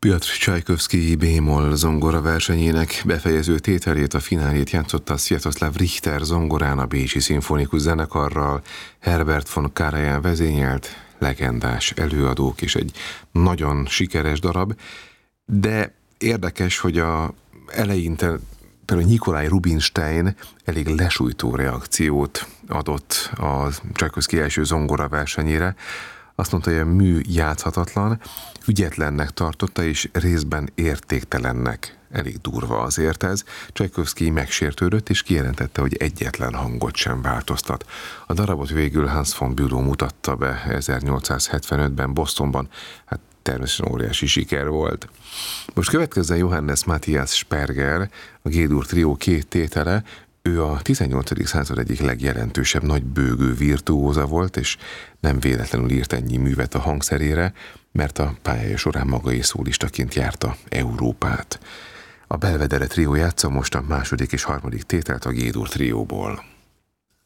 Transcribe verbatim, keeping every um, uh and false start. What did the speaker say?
Piotr Csajkovszky B-moll zongora versenyének befejező tételét, a finálét játszotta Sviatoslav Richter zongorán a Bécsi Szimfonikus Zenekarral, Herbert von Karajan vezényelt, legendás előadók és egy nagyon sikeres darab, de érdekes, hogy a eleinte például Nikolaj Rubinstein elég lesújtó reakciót adott a Csajkovszky első zongora versenyére. Azt mondta, hogy a mű játszhatatlan, ügyetlennek tartotta, és részben értéktelennek. Elég durva azért ez. Csajkovszky megsértődött, és kijelentette, hogy egyetlen hangot sem változtat. A darabot végül Hans von Bülow mutatta be ezernyolcszázhetvenötben Bostonban. Hát természetesen óriási siker volt. Most következzen Johannes Matthias Sperger, a G-dur trió két tétele. Ő a tizennyolcadik század egyik legjelentősebb nagybőgő virtuóza volt, és nem véletlenül írt ennyi művet a hangszerére, mert a pályája során maga is szólistaként járta Európát. A Belvedere trió játsza most a második és harmadik tételt a G-dur trióból.